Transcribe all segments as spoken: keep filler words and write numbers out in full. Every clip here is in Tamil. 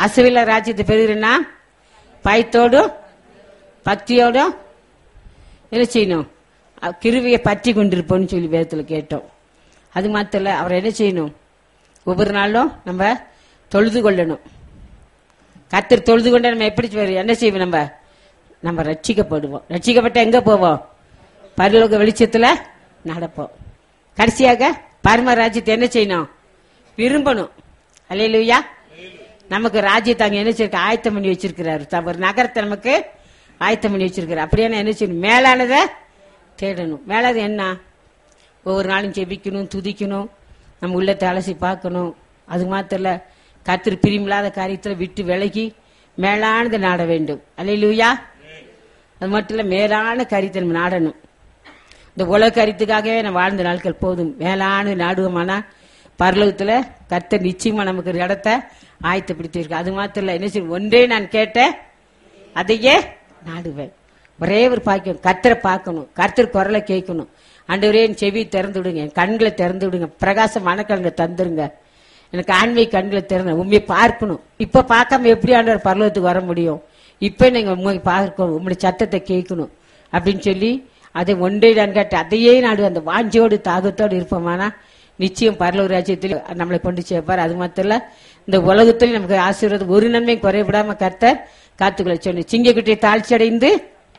அசைவில்லா ராஜ்யத்தை பெறுகிறேன்னா பயத்தோடும் பக்தியோடும் என்ன செய்யணும்? கிருபையை பற்றி கொண்டிருப்போம்னு சொல்லி வேதத்தில் கேட்டோம். அது மாத்திரம் இல்ல, அவரை என்ன செய்யணும்? ஒவ்வொரு நாளும் நம்ம தொழுது கொள்ளணும். கர்த்தர் தொழுது கொண்ட நம்ம எப்படி என்ன செய்வோம்? நம்ம நம்ம ரட்சிக்கப்படுவோம். ரட்சிக்கப்பட்ட எங்க போவோம்? பரலோக வெளிச்சத்துல நடப்போம். கடைசியாக பரம ராஜ்யத்தை என்ன செய்யணும்? விரும்பணும். அல்லேலூயா. நமக்கு ராஜ்யத்தை அங்க என்ன செய்ய ஆயத்தம் பண்ணி வச்சிருக்கிறாரு. ஒரு நகரத்தை நமக்கு ஆயத்தம் பண்ணி வச்சிருக்கிறார். அப்படியே என்ன செய்யணும்? மேலானதை தேடணும். மேலானது என்ன? ஒவ்வொரு நாளும் ஜெபிக்கணும், துதிக்கணும், நம்ம உள்ளத்தை அலசி பார்க்கணும். அது மாத்திரம் இல்ல, கர்த்தர் பிரியமில்லாத காரியத்துல விட்டு விலகி மேலானதை நாட வேண்டும். அல்லேலூயா. அது மட்டும் இல்ல, மேலான காரியத்தை நம்ம நாடணும். இந்த உலக காரியத்துக்காகவே நம்ம வாழ்ந்த நாட்கள் போதும். மேலான நாடுவோமானா பரலோகத்துல கர்த்தர் நிச்சயமா நமக்கு ஒரு இடத்தை ஆயத்தப்படுத்தி இருக்கு. அது மாத்திரம் இல்ல, என்ன செய்யும்? ஒன்றே நான் கேட்டேன், அதையே நாடுவேன். ஒரே ஒரு பாக்கியம், கர்த்தரை பார்க்கணும், கர்த்தர் குரலை கேட்கணும். ஆண்டவரே என் செவி திறந்து விடுங்க, என் கண்களை திறந்து விடுங்க, பிரகாசமான கண்களை தந்துருங்க, எனக்கு ஆன்மீக கண்களை திறந்து உண்மையை பார்க்கணும். இப்ப பார்க்காம எப்படி ஆண்டவர் பரலோகத்துக்கு வர முடியும்? இப்ப நீங்க உண்மை பார்க்கணும், உங்களுடைய சத்தத்தை கேட்கணும் அப்படின்னு சொல்லி அதை ஒன்றே நான் கேட்ட அதையே நாடு அந்த வாஞ்சியோடு தாகத்தோடு இருப்போமானா நிச்சயம் பரலோக ராஜ்யத்தில் நம்மளை கொண்டு சேர்ப்பார். அது மாத்திரம் இல்ல, இந்த உலகத்தில் நமக்கு ஆசீர்வாதம் ஒரு நன்மையும் குறைவிடாம கர்த்தர் காத்துக்களை சொன்ன சிங்கக்குட்டியை தாழ்ச்சி அடைந்து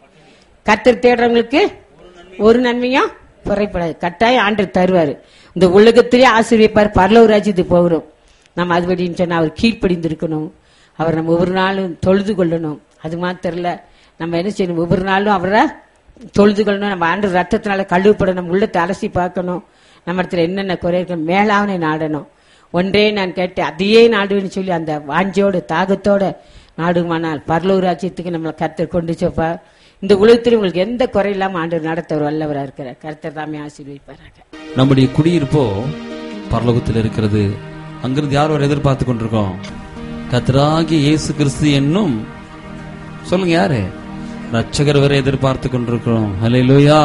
கர்த்தர் தேடுறவங்களுக்கு ஒரு நன்மையும் குறைப்படாது. கட்டாயம் ஆண்டவர் தருவாரு. இந்த உலகத்திலேயே ஆசீர்வதிப்பார். பரலோக ராஜ்யத்துக்கு போகிறோம் நம்ம அதுபடின்னு சொன்னா அவர் கீழ்ப்படிந்து இருக்கணும். அவர் நம்ம ஒவ்வொரு நாளும் தொழுது கொள்ளணும். அது மாத்திரம் இல்ல, நம்ம என்ன செய்யணும்? ஒவ்வொரு நாளும் அவரை தொழுது கொள்ளணும். நம்ம ஆண்டு ரத்தத்தினால கழுவுப்படணும். நம்ம உள்ளத்தை அலசி பார்க்கணும். நம்ம இடத்துல என்னென்ன குறை இருக்கு மேலாவனை நாடணும். ஒன்றே நான் கேட்டேன், அதையே நாடுன்னு சொல்லி அந்த வாஞ்சோட தாகத்தோட நாடுமானால் பரலோக ராஜ்யத்துக்கு நம்மளை கர்த்தர் கொண்டு செப்பா. இந்த உலகத்தில் உங்களுக்கு எந்த குறை இல்லாம ஆண்டவர் நடத்தவர் வல்லவரா இருக்கிறார். கர்த்தர் தாமே ஆசீர்வதிப்பாராக. நம்முடைய குடியிருப்போ பரலோகத்தில் இருக்கிறது. அங்கிருந்து யார் வரை எதிர்பார்த்து கொண்டிருக்கோம்? கர்த்தராகிய இயேசு கிறிஸ்து என்னும் சொல்லுங்க யாரு? ரட்சகர் வரை எதிர்பார்த்து கொண்டிருக்கிறோம். ஹல்லேலூயா.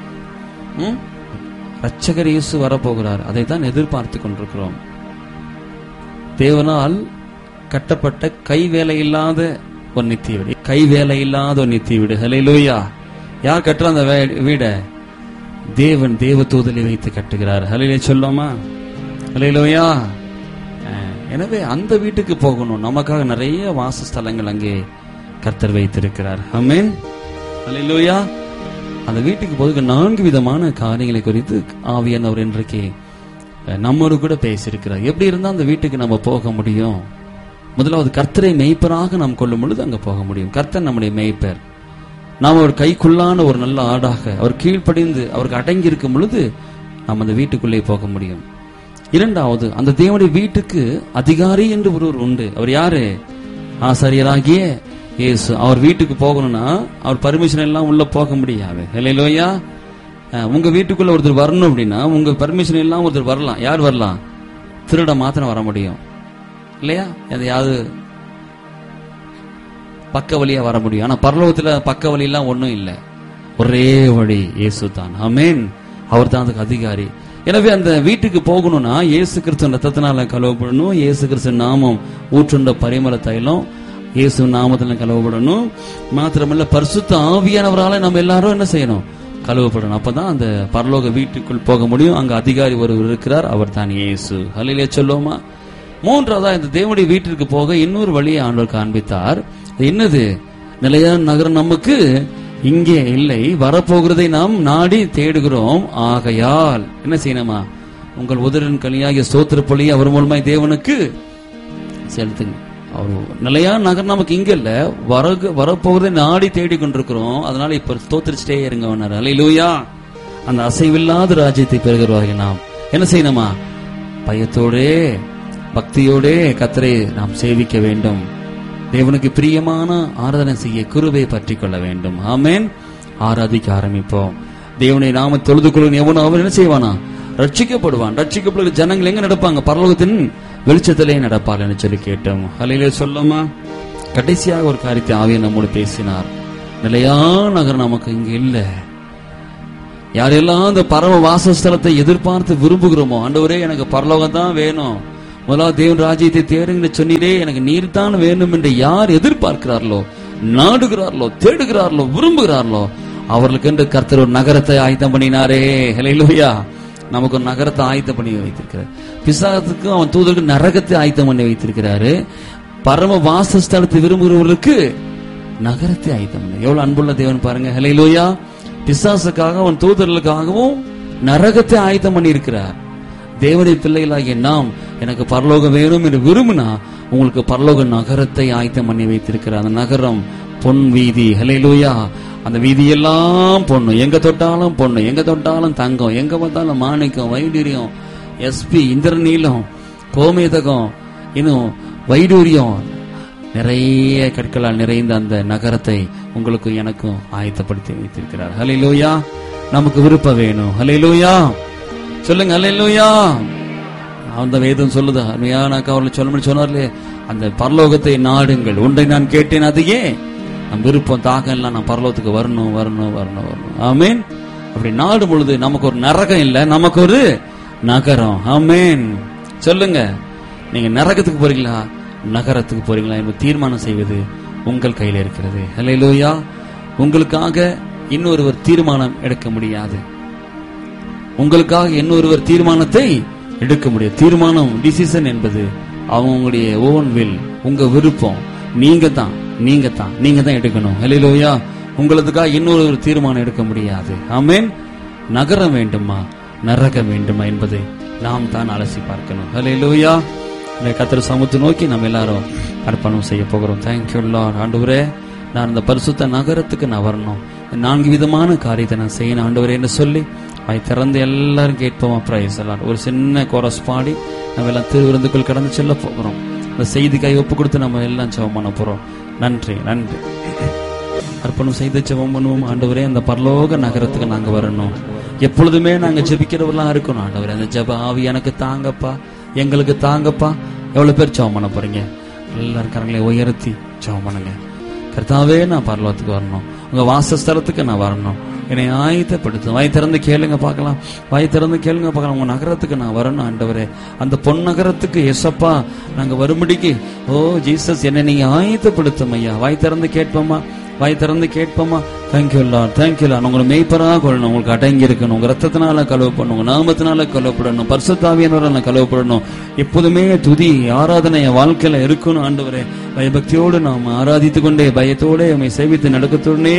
ரட்சகர் இயேசு வரப்போகிறார், அதைத்தான் எதிர்பார்த்து கொண்டிருக்கிறோம். தேவனால் கட்டப்பட்ட கை வேலை இல்லாத ஒரு நித்திய வீடு, கை வேலை இல்லாத ஒரு நித்திய வீடு. ஹல்லேலூயா. யார் கட்டுற அந்த வீட? தேவன் தேவ தூதலை வைத்து கட்டுகிறார். ஹல்லேலூயா சொல்லுமா? ஹல்லேலூயா. எனவே அந்த வீட்டுக்கு போகணும். நமக்காக நிறைய வாசஸ்தலங்கள் அங்கே கர்த்தர் வைத்திருக்கிறார். ஆமென். ஹல்லேலூயா. அந்த வீட்டுக்கு போதுக்கு நான்கு விதமான காரியங்களை குறித்து ஆவியானவர் இன்றைக்கு நம்மோடு கூட பேசியிருக்கிறார். எப்படி இருந்தா அந்த வீட்டுக்கு நம்ம போக முடியும்? முதலாவது, கர்த்தரை மெய்ப்பராக நாம் கொள்ளும் பொழுது அங்க போக முடியும். கர்த்தர் நம்முடைய மெய்ப்பர். நாம் அவர் கைக்குள்ளான ஒரு நல்ல ஆடாக அவர் கீழ்ப்படிந்து அவருக்கு அடங்கி இருக்கும் பொழுது நாம் அந்த வீட்டுக்குள்ளே போக முடியும். இரண்டாவது, அந்த தேவனுடைய வீட்டுக்கு அதிகாரி என்று ஒருவர் உண்டு. அவர் யாரு? ஆசாரியராகிய இயேசு. அவர் வீட்டுக்கு போகணும்னா அவர் பர்மிஷன் எல்லாம் உள்ள போக முடியாது. ஹல்லேலூயா. உங்க வீட்டுக்குள்ள ஒருத்தர் வரணும் அப்படின்னா உங்க பர்மிஷன் எல்லாம் ஒருத்தர் வரலாம். யார் வரலாம்? திருட மாத்திரம் வர முடியும் இல்லையா? எதையாவது பக்க வழியா வர முடியும். ஆனா பரலோகத்துல பக்க வழி எல்லாம் ஒன்னும் இல்லை. ஒரே வழி இயேசு தான். ஆமென். அவர் தான் அதுக்கு அதிகாரி. எனவே அந்த வீட்டுக்கு போகணும்னா இயேசு கிறிஸ்து ரத்தத்தினால கழுவப்படணும். இயேசு கிறிஸ்து நாமம் ஊற்றுண்ட பரிமள தைலம் இயேசு நாமத்துல கழுவப்படணும். மாத்திரமல்ல பரிசுத்த ஆவியானவரால நம்ம எல்லாரும் என்ன செய்யணும்? கழுவப்படணும். அப்பதான் அந்த பரலோக வீட்டுக்குள் போக முடியும். அங்க அதிகாரி ஒருவர் இருக்கிறார், அவர் தான் இயேசு. ஹல்லேலூயா சொல்லுவோமா? மூன்றாவதா, இந்த தேவனுடைய வீட்டிற்கு போக இன்னொரு வழியை ஆண்டவர் காண்பித்தார். என்னது? நிலையான நகரம் நமக்கு இங்கே இல்லை, வரப்போகிறதை நாம் நாடி தேடுகிறோம். ஆகையால் என்ன செய்யணுமா? உங்கள் உதரின் கனியாகிய ஸ்தோத்திர பலியை அவர் மூலமாய் தேவனுக்கு செலுத்துங்க. அவர் நிலையான நகர் நமக்கு இங்க இல்ல, வர வரப்போகிறதை நாடி தேடி கொண்டிருக்கிறோம். அதனால இப்ப ஸ்தோத்திரிச்சிட்டே இருங்க. ஹல்லேலூயா. அந்த அசைவில்லாத ராஜ்யத்தை பெறுகிறவர்கள் நாம் என்ன செய்யணுமா? பயத்தோடே பக்தியோடே கர்த்தரை நாம் சேவிக்க வேண்டும். தேவனுக்கு பிரியமான ஆராதனை செய்ய கிருபையை பற்றி கொள்ள வேண்டும். ஆமென். ஆராதிக்க ஆரம்பிப்போம். தேவனை நாம தொழுது கொள்ளும் எவனோ அவன் என்ன செய்வானா? ரட்சிக்கப்படுவான். ரட்சிக்கப்படுகிற ஜனங்கள் எங்க நடப்பாங்க? பரலோகத்தின் வெளிச்சத்திலே நடப்பார் என்று சொல்லி கேட்டோம். ஹல்லேலூயா சொல்லுமா? கடைசியாக ஒரு காரியத்தை ஆவியானவர் நம்மோடு பேசினார். நிலையான நகரம் நமக்கு இங்க இல்ல. யாரெல்லாம் அந்த பரம வாசஸ்தலத்தை எதிர்பார்த்து விரும்புகிறோமோ, ஆண்டவரே எனக்கு பரலோகம் தான் வேணும், முதலாவது தேவன் ராஜ்யத்தை தேடுங்க சொன்னீரே, எனக்கு நீர் தான் வேணும் என்று யார் எதிர்பார்க்கிறார்களோ, நாடுகிறார்களோ, தேடுகிறார்களோ, விரும்புகிறார்களோ அவர்களுக்கு என்று கர்த்தர் ஒரு நகரத்தை ஆயத்தம் பண்ணினாரே. ஹல்லேலூயா. நமக்கு ஒரு நகரத்தை ஆயத்தம் பண்ணி வைத்திருக்கிறார். பிசாசுக்கு அவன் தூதருக்கு நரகத்தை ஆயத்தம் பண்ணி வைத்திருக்கிறாரு. பரம வாசஸ்தலத்தை விரும்புகிறவர்களுக்கு நகரத்தை ஆயத்தம் பண்ணி. எவ்வளவு அன்புள்ள தேவன் பாருங்க. ஹல்லேலூயா. பிசாசுக்காக அவன் தூதர்களுக்காகவும் நரகத்தை ஆயத்தம் பண்ணி இருக்கிறார். தேவனுடைய பிள்ளைகளாகிய நாம் எனக்கு பரலோகம் வேணும் என்று விரும்பினா உங்களுக்கு பரலோக நகரத்தை ஆயத்தம் பண்ணி வைத்திருக்கிறார். அந்த நகரம் பொன் வீதி. ஹல்லேலூயா. அந்த வீதியெல்லாம் பொண்ணு, எங்க தொட்டாலும் பொண்ணு, எங்க தொட்டாலும் தங்கம், எங்க பார்த்தாலும் மாணிக்கம், வைடூரியம், எஸ்பி, இந்திரநீலம், கோமேதகம், இன்னும் வைடூரியம், நிறைய கற்களால் நிறைந்த அந்த நகரத்தை உங்களுக்கும் எனக்கும் ஆயத்தப்படுத்தி வைத்திருக்கிறார். ஹல்லேலூயா. நமக்கு விருப்பம் வேணும். ஹல்லேலூயா. சொல்லுங்க ஹல்லேலூயா. அந்த வேதம் சொல்லுது, அருமையான அவர்களை சொல்ல சொன்னார்லே, அந்த பரலோகத்தை நாடுங்கள், ஒன்றை நான் கேட்டேன் அதையே நம் விருப்பம் தாகம் எல்லாம் நான் பரலோகத்துக்கு வரணும் வரணும் வரணும் வரணும். ஆமேன். அப்படி நாடும் பொழுது நமக்கு ஒரு நரகம் இல்ல, நமக்கு ஒரு நகரம். ஆமேன். சொல்லுங்க, நீங்க நரகத்துக்கு போறீங்களா நகரத்துக்கு போறீங்களா என்று தீர்மானம் செய்வது உங்கள் கையில் இருக்கிறது. ஹல்லேலூயா. உங்களுக்காக இன்னொருவர் தீர்மானம் எடுக்க முடியாது. உங்களுக்காக இன்னொருவர் தீர்மானத்தை எடுக்க முடியாது. தீர்மானம், டிசிஷன் என்பது அவங்களுடைய ஓன் வில், உங்க விருப்பம். நீங்க தான் நீங்க தான் நீங்க தான் எடுக்கணும். ஹல்லேலூயா. உங்களுக்காக இன்னொரு ஒரு தீர்மானம் எடுக்க முடியாது. ஆமென். நகரம் வேண்டுமா நரகம் வேண்டுமா என்பதை நாம் தான் அலசி பார்க்கணும். ஹல்லேலூயா. இந்த கர்த்தர் சமூகத்தை நோக்கி நம்ம எல்லாரும் அர்ப்பணம் செய்ய போகிறோம். Thank you Lord. ஆண்டவரே, நான் இந்த பரிசுத்த நகரத்துக்கு நான் வரணும், நான்கு விதமான காரியத்தை நான் செய்யணும் ஆண்டவரே என்று சொல்லி அதை திறந்து எல்லாரும் கேட்போமா? பிரைஸ் எல்லாம் ஒரு சின்ன கோரஸ் பாடி நம்ம எல்லாம் திருவிருந்துக்குள் கடந்து செல்ல போகிறோம். இந்த செய்தி கை ஒப்பு கொடுத்து நம்ம எல்லாம் ஜெபம் பண்ண போறோம். நன்றி நன்றி. அர்ப்பணம் செய்து ஜெபம் பண்ணுவோம். ஆண்டவரே, அந்த பரலோக நகரத்துக்கு நாங்க வரணும். எப்பொழுதுமே நாங்க ஜெபிக்கிறவர்களா இருக்கணும். ஆண்டவரே, அந்த ஜெப ஆவி எனக்கு தாங்கப்பா, எங்களுக்கு தாங்கப்பா. எவ்வளவு பேர் ஜெபம் பண்ண போறீங்க? எல்லாரும் கரங்களை உயர்த்தி ஜெபம் பண்ணுங்க. கர்த்தாவே, நான் பரலோகத்துக்கு வரணும், உங்க வாசஸ்தலத்துக்கு நான் வரணும், என்னை ஆயத்தப்படுத்தும். வாய் திறந்து கேளுங்க பார்க்கலாம். வாய் திறந்து கேளுங்க பார்க்கலாம். உங்க நகரத்துக்கு நான் வரணும் ஆண்டவரே. அந்த பொன் நகரத்துக்கு எஸ்அப்பா நாங்க வரும்படிக்கு ஓ ஜீசஸ் என்னை நீங்க ஆயத்தப்படுத்தும் ஐயா. வாய் திறந்து கேட்போமா? வாய் திறந்து கேட்போமா? Thank you Lord, thank you Lord. உங்களை மெய்ப்பராக கொள்ளணும், உங்களுக்கு அடங்கி இருக்கணும், உங்க ரத்தத்தினால கழுவப்படணும், உங்க நாமத்தினால கழுவப்படணும், பரிசுத்தாவியானவரால கழுவப்படணும். எப்போதுமே துதி ஆராதனை என் வாழ்க்கையில இருக்கணும் ஆண்டவரே. பயபக்தியோடு நாம் ஆராதித்து கொண்டே, பயத்தோட உண்மை சேவித்து நடக்கத்தோடனே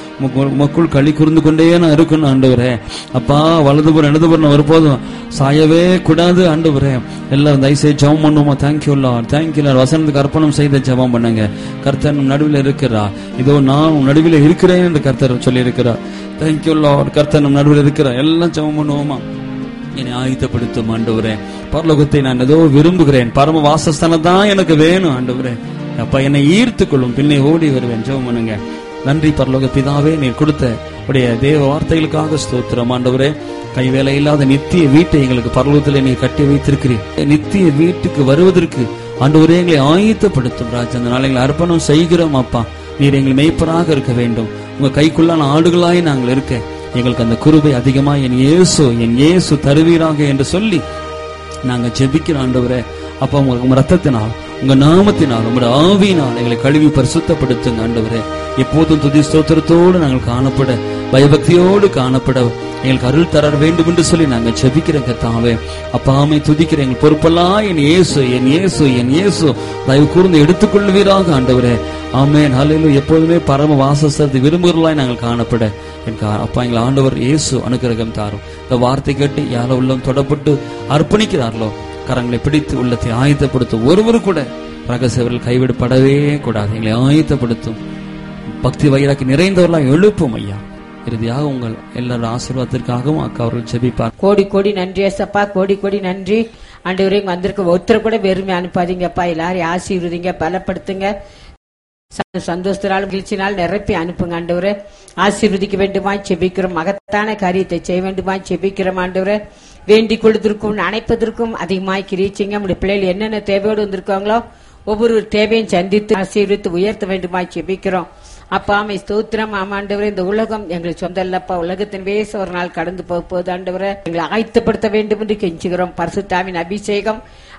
மக்கள் களி கூர்ந்து கொண்டே நான் இருக்கணும் ஆண்டவரே. அப்பா, வலதுபுறம் இடதுபுறம் ஒருபோதும் சாயவே கூடாது ஆண்டவரே. எல்லாரும் தயவுசெய்து ஜெபம் பண்ணுவோமா? Thank you Lord, thank you Lord. வசனத்துக்கு அர்ப்பணம் செய்த ஜெபம் பண்ணுங்க. கர்த்தர் நடுவில் இருக்கிறா, இதோ நான் நடுவில் இருக்கிறேன் என்று கர்த்தர் சொல்லி இருக்கிறார். Thank you Lord. கர்த்தர் நடுவில் இருக்கிறார். எல்லாம் ஜெபம் பண்ணுவோமா? என்னை ஆயத்தப்படுத்தும் ஆண்டவரே. பரலோகத்தை நான் ஏதோ விரும்புகிறேன், பரம வாசஸ்தானம் தான் எனக்கு வேணும் ஆண்டவரே. அப்பா, என்னை ஈர்த்து கொள்ளும், பின்னே ஓடி வருவேன். ஜெபம் பண்ணுங்க. நன்றி பரலோக பிதாவே, நீர் கொடுத்த உடைய தேவ வார்த்தைகளுக்காக ஸ்தோத்திரம் ஆண்டவரே. கைவேலை இல்லாத நித்திய வீட்டை எங்களுக்கு பரலோகத்திலே நீர் கட்டி வைத்திருக்கிறீர். நித்திய வீட்டுக்கு வருவதற்கு ஆண்டவரே எங்களை ஆயத்தப்படுத்தும் ராஜா. அந்த நாளை எங்களை அர்ப்பணம் செய்கிறோம் அப்பா. நீர் எங்களை மெய்ப்பராக இருக்க வேண்டும். உங்க கைக்குள்ளான ஆடுகளாய் நாங்கள் இருக்க எங்களுக்கு அந்த கிருபை அதிகமாக என் இயேசு என் இயேசு தருவீராக என்று சொல்லி நாங்க ஜெபிக்கிற ஆண்டவரே. அப்பா, உங்க ரத்தத்தினால், உங்க நாமத்தினால், உங்களோட ஆவியினால் எங்களை கழுவி பரிசுத்தப்படுத்துங்க ஆண்டவரே. எப்போதும் துதி ஸ்தோத்திரத்தோடு நாங்கள் காணப்பட, பயபக்தியோடு காணப்பட எங்களுக்கு அருள் தர வேண்டும் என்று சொல்லி நாங்க ஜெபிக்கிற கர்த்தாவே. அப்பாமை துதிக்கிற எங்கள் பொறுப்பெல்லாம் என் இயேசு என் இயேசு என் இயேசு தயவு கூர்ந்து எடுத்துக்கொள்வீராக ஆண்டவரே. ஆமென். ஹல்லேலூயா. எப்போதுமே பரம வாசஸ்தலத்தை விரும்புகிறவர்களாய் நாங்கள் காணப்பட எனக்கு அப்பா எங்கள் ஆண்டவர் இயேசு அனுக்கிரகம் தாரும். இந்த வார்த்தை கேட்டு யாரோ உள்ளம் தொடப்பட்டு அர்ப்பணிக்கிறார்களோ கரங்களை பிடித்து உள்ளத்தை ஆயத்தப்படுத்தும். ஒருவரு கூட ரகசியவர்கள் கைவிடப்படவே கூடாது. எங்களை ஆயத்தப்படுத்தும். பக்தி வயிறாக்கி நிறைந்தவர்களாக எழுப்பும் ஐயா. இறுதியாக உங்கள் எல்லாரும் ஆசீர்வாதத்திற்காகவும் அக்கா அவர்கள் ஜெபிப்பார். கோடி கோடி நன்றி ஏசப்பா, கோடி கோடி நன்றி ஆண்டவரே. வந்திருக்க ஒருத்தர் கூட வெறுமை அனுப்பாதீங்கப்பா. எல்லாரையும் ஆசீர்வதிங்க, பலப்படுத்துங்க, சந்தோஷத்தினால் மகிழ்ச்சினால் நிரப்பி அனுப்புங்க ஆண்டவரே. ஆசீர்வதிக்க வேண்டுமாய் செபிக்கிறோம். மகத்தான காரியத்தை செய்ய வேண்டுமாய் செபிக்கிறோம் ஆண்டவரே. வேண்டிக் கொள்வதற்கும் அணைப்பதற்கும் அதிகமாய் கிரீச்சிங்க. நம்முடைய பிள்ளைகள் என்னென்ன தேவையோடு வந்திருக்காங்களோ ஒவ்வொரு தேவையும் சந்தித்து ஆசீர்வித்து உயர்த்த வேண்டுமாய் செபிக்கிறோம். அப்பா, ஆமை ஸ்தோத்திரம். ஆமாண்டவரே, இந்த உலகம் எங்களுக்கு சொந்த இல்லப்பா. உலகத்தின் வேச ஒரு நாள் கடந்து போக போகுது ஆண்டவரே. எங்களை ஆயத்தப்படுத்த வேண்டும் என்று கெஞ்சுகிறோம். பரிசுத்தாவின் அபிஷேகம்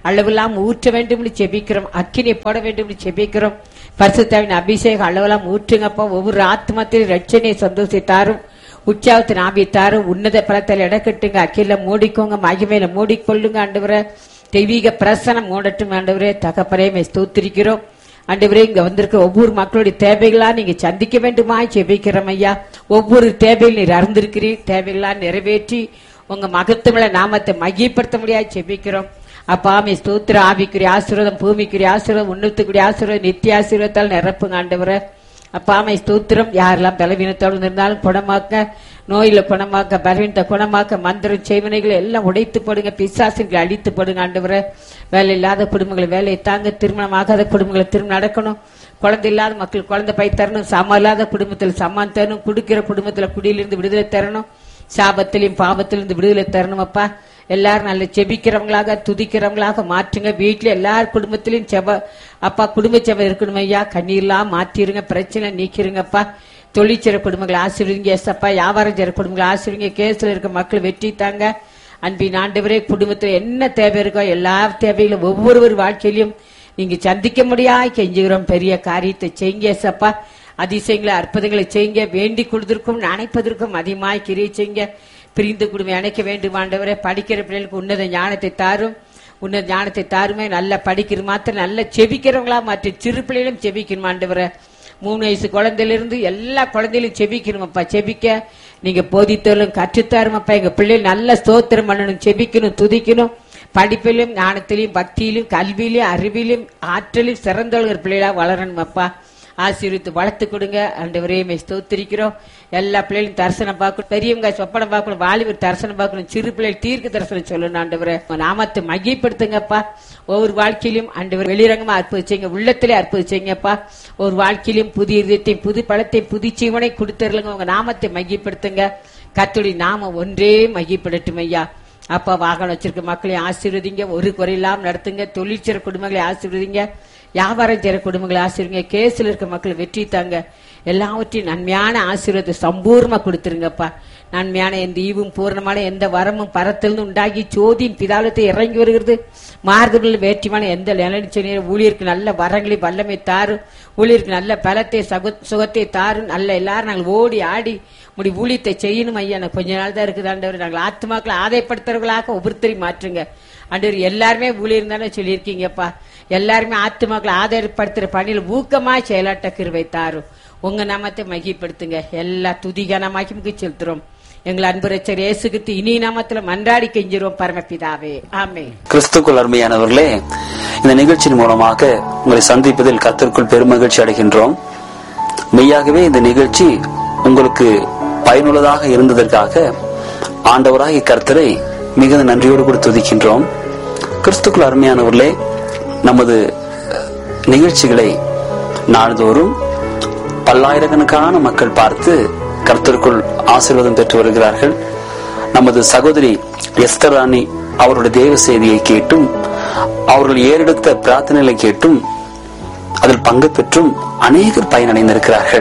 அளவெல்லாம் ஊற்ற வேண்டும் என்று ஜெபிக்கிறோம். அக்கினி போட வேண்டும் என்று ஜெபிக்கிறோம். பரிசுத்தாவின் அபிஷேகம் அளவெல்லாம் ஊற்றுங்கப்பா. ஒவ்வொரு ஆத்மத்திலும் ரட்சணையை சந்தோஷித்தாரும், உற்சாகத்தின் ஆபித்தாரும், உன்னத பலத்தில் இடக்கட்டுங்க. அக்கில மூடிக்கோங்க, மகிமையில மூடிக்கொள்ளுங்க ஆண்டவரே. தெய்வீக பிரசனம் மூடட்டும் ஆண்டவரே. தகப்பனே ஸ்தோத்திரிக்கிறோம் ஆண்டவரே. இங்க வந்திருக்க ஒவ்வொரு மக்களுடைய தேவைகளா நீங்க சந்திக்க வேண்டுமா ஜெபிக்கிறோம் ஐயா. ஒவ்வொரு தேவையில் நீர் அறிந்திருக்கிறீர். தேவைகளா நிறைவேற்றி உங்க மகத்துவ நாமத்தை மகிப்படுத்த முடியாது ஜெபிக்கிறோம். அப்பாமே ஸ்தோத்திர. ஆவிக்குரிய ஆசீர்வாதம், பூமிக்குரிய ஆசீர்வாதம், உன்னத்துக்குரிய ஆசீர்வாதம், நித்திய ஆசீர்வாதத்தால் நிரப்புங்க ஆண்டவரே. அப்பாமை ஸ்தோத்திரம். யாரெல்லாம் பலவீனத்தோடு இருந்தாலும் குணமாக்க, நோயில குணமாக்க, பலவீனத்தை குணமாக்க, மந்திரம் செய்வனைகளை எல்லாம் உடைத்து போடுங்க, பிசாசுகளை அழித்து போடுங்க ஆண்டவரே. வேலை இல்லாத குடும்பங்களை வேலையை தாங்க, திருமணம் ஆகாத குடும்பங்களை திருமணம் நடக்கணும், குழந்தை இல்லாத மக்கள் குழந்தை பை தரணும், சமம் இல்லாத குடும்பத்தில் சமான் தரணும், குடிக்கிற குடும்பத்துல குடியிலிருந்து விடுதலை தரணும், சாபத்திலையும் பாவத்திலிருந்து விடுதலை தரணும். அப்பா எல்லாரும் நல்ல செபிக்கிறவங்களாக துதிக்கிறவங்களாக மாற்றுங்க. வீட்டுல எல்லார் குடும்பத்திலையும் செப அப்பா குடும்ப செப இருக்கணும் ஐயா. கண்ணீர்லாம் மாற்றிருங்க, பிரச்சனை நீக்கிருங்கப்பா. தொழிற்சிற குடும்பங்களை ஆசீர்வதிங்க ஏசப்பா. வியாபாரம் செய்ற குடும்பங்களை ஆசீர்வதிங்க. கேஸ்ல இருக்க மக்கள் வெற்றி தாங்க. அன்பின் ஆண்டவரே, குடும்பத்துல என்ன தேவை இருக்கோ எல்லா தேவைகளும் ஒவ்வொருவர் வாழ்க்கையிலும் நீங்க சந்திக்க முடியாது கெஞ்சுகிறோம். பெரிய காரியத்தை செய்யுங்க ஏசப்பா. அதிசயங்களை அற்புதங்களை செய்யுங்க. வேண்டி கொடுத்திருக்கும் நினைப்பதற்கும் அதிகமாய் கிரியை செய்யுங்க. பிரிந்து குடும்பம் இணைக்க வேண்டும் ஆண்டவரே. படிக்கிற பிள்ளைகளுக்கு உன்னத ஞானத்தை தாரும், உன்னத ஞானத்தை தாருமே. நல்லா படிக்கிற மாத்திரம் நல்ல செபிக்கிறவங்களா மாற்றி சிறு பிள்ளைகளும் செபிக்கணும் ஆண்டவரே. மூணு வயசு குழந்தையிலிருந்து எல்லா குழந்தையிலும் செபிக்கணுமப்பா. செபிக்க நீங்க போதித்தாலும் கற்றுத்தாருமப்பா. எங்க பிள்ளைகள் நல்ல ஸ்தோத்திரம் பண்ணணும், செபிக்கணும், துதிக்கணும். படிப்பிலும் ஞானத்திலும் பக்தியிலும் கல்வியிலும் அறிவிலும் ஆற்றலும் சிறந்தவர்கள் பிள்ளைகளா வளரணும் அப்பா. ஆசீர்வித்து வளர்த்து கொடுங்க ஆண்டவரே. ஸ்தோத்திரிக்கிறோம். எல்லா பிள்ளைகளும் தரிசனம் பார்க்கணும், பெரியவங்க சொப்பனம் பார்க்கணும், வாலிபர் தரிசனம் பார்க்கணும், சிறு பிள்ளைகள் தீர்க்க தரிசனம் சொல்லணும் ஆண்டவரே. நாமத்தை மகிப்படுத்துங்கப்பா. ஒவ்வொரு வாழ்க்கையிலும் ஆண்டவர் வெளிரங்கமா அற்புதிச்சீங்க, உள்ளத்திலே அற்புதிச்சீங்கப்பா. ஒரு வாழ்க்கையிலும் புதிய இதயத்தையும் புது பழத்தை புது ஜீவனை கொடுத்துருங்க. உங்க நாமத்தை மகிப்படுத்துங்க. கர்த்தருடைய நாமம் ஒன்றே மகிப்படட்டும் ஐயா. அப்பா வாகனம் வச்சிருக்க மக்களை ஆசீர்வதிங்க, ஒரு குறையில்லாம நடத்துங்க. தொழிற்சிற குடும்பங்களை ஆசீர்வதிங்க, வியாபாரம் செய்யற குடும்பங்களை ஆசீர்வதிங்க. கேஸ்ல இருக்க மக்கள் வெற்றி தாங்க. எல்லாவற்றையும் நன்மையான ஆசீர்வாதத்தை சம்பூர்ணமா கொடுத்துருங்கப்பா. நன்மையான எந்த ஈவும் பூர்ணமான எந்த வரமும் பரத்திலிருந்து உண்டாகி சோதியின் பிதாலத்தை இறங்கி வருகிறது. மாறுதல் வேற்றிமான எந்த நிலைச்சொல்லிய ஊழியருக்கு நல்ல வரங்களை வல்லமை தாரும், ஊழியருக்கு நல்ல பலத்தை சுகத்தை தாரும். நல்ல எல்லாரும் நாங்கள் ஓடி ஆடி முடி ஊழியத்தை செய்யணும் ஐயா. நான் கொஞ்ச நாள் தான் இருக்குது ஆண்டவர். நாங்கள் ஆத்மாக்களை ஆதாயப்படுத்துறவர்களாக ஒவ்வொருத்தரையும் மாற்றுங்க ஆண்டவர். எல்லாருமே ஊழியர் தானே சொல்லியிருக்கீங்கப்பா. எல்லாருமே ஆத்மாக்களை ஆதாயப்படுத்துற பணியில் ஊக்கமா செயலாட்ட கிருபை தாரும். உங்க நாமத்தை மகிப்படுத்துங்க. எல்லா துதிகனமாக்கி செலுத்துறோம். எங்கள் அன்பு ரட்சகர் இயேசு கிறிஸ்து இனி நாமத்துல மன்றாடி கெஞ்சிரோம் பரமபிதாவே, ஆமென். கிறிஸ்துக்குள் அருமையானவர்களே, இந்த நிகழ்ச்சியின் மூலமாக உங்களை சந்திப்பதில் கர்த்தருக்குள் பெருமகிழ்ச்சி அடைகின்றோம். மெய்யாகவே இந்த நிகழ்ச்சி உங்களுக்கு பயனுள்ளதாக இருந்ததற்காக ஆண்டவராகிய கர்த்தரை மிகுந்த நன்றியோடு கூட துதிக்கின்றோம். கிறிஸ்துக்குள் அருமையானவர்களே, நமது நிகழ்ச்சிகளை நாள்தோறும் பல்லாயிரக்கணக்கான மக்கள் பார்த்து கர்த்தருக்குள் ஆசீர்வாதம் பெற்று வருகிறார்கள். நமது சகோதரி எஸ்தர் ராணி அவருடைய தேவ செய்தியை கேட்டும் அவர்கள் ஏறெடுத்த பிரார்த்தனைகளை கேட்டும் அதில் பங்கு பெற்றும் அநேகர் பயனடைந்திருக்கிறார்கள்.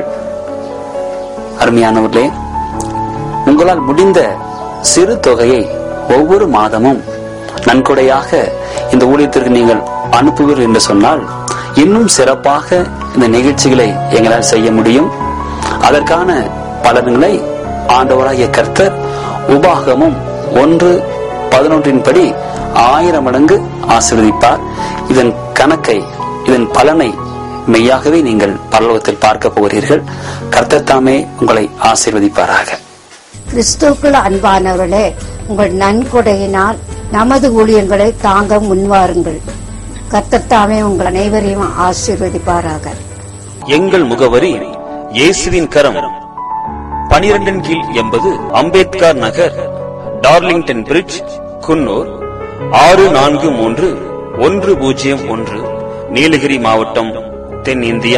அருமையானவர்களே, உங்களால் முடிந்த சிறு தொகையை ஒவ்வொரு மாதமும் நன்கொடையாக இந்த ஊழியத்திற்கு நீங்கள் அனுப்புவீர்கள் என்று சொன்னால் இன்னும் சிறப்பாக இந்த நிகழ்ச்சிகளை எங்களால் செய்ய முடியும். அதற்கான பலன்களை ஆண்டவராகிய கர்த்தர் உபாகமும் ஒன்று பதினொன்றின் படி ஆயிரம் மடங்கு ஆசீர்வதிப்பார். இதன் கணக்கை, இதன் பலனை மெய்யாகவே நீங்கள் பரலோகத்தில் பார்க்க போகிறீர்கள். கர்த்தர் தாமே உங்களை ஆசீர்வதிப்பாராக. கிறிஸ்துவுக்குள் அன்பானவர்களே, உங்கள் நன்கொடையினால் நமது ஊழியங்களை தாங்க முன்வாருங்கள். கர்த்தர் தாமே உங்கள் அனைவரையும் ஆசீர்வதிப்பாராக. எங்கள் முகவரி இயேசுவின் கரம், பனிரெண்டின் கீழ் எண்பது அம்பேத்கர் நகர், டார்லிங்டன் பிரிட்ஜ், குன்னூர் ஆறு நான்கு மூன்று ஒன்று பூஜ்ஜியம் ஒன்று, நீலகிரி மாவட்டம், தென்னிந்தியா.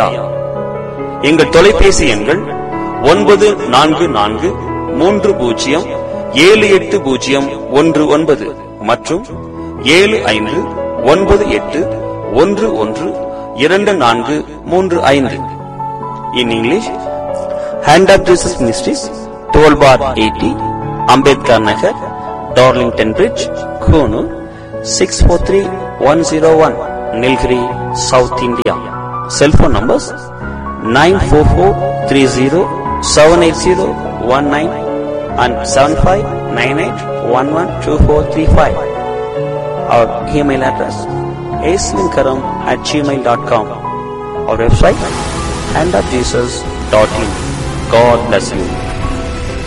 எங்கள் தொலைபேசி எண்கள் ஒன்பது நான்கு நான்கு மூன்று பூஜ்ஜியம் ஏழு எட்டு பூஜ்ஜியம் ஒன்று ஒன்பது மற்றும் ஏழு ஐந்து ஒன்பது எட்டு ஒன்று ஒன்று இரண்டு நான்கு மூன்று ஐந்து. In English, Hand of Jesus Ministries, twelve bar eighty, Ambedkar Nagar, Darlington Bridge, Konoor, six four three one oh one, Nilgiri, South India. Cell phone numbers nine four four three zero seven eight zero one nine and seven five nine eight one one two four three five. Our email address aswinkaram at gmail dot com. Our website hand of jesus dot in. God bless you.